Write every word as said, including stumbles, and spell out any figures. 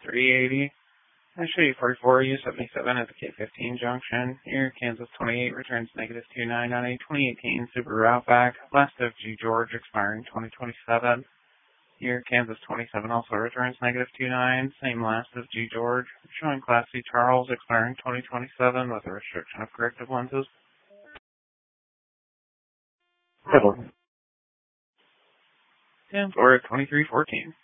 three eighty. I show you forty-four, U seventy-seven at the K fifteen junction. Here, Kansas twenty-eight returns negative two nine on a twenty eighteen Subaru Outback, last of G George expiring twenty twenty-seven. Here, Kansas twenty-seven also returns negative two nine, same last of G George, showing Class C Charles expiring twenty twenty-seven with a restriction of corrective lenses. Hello. And Florida twenty-three fourteen.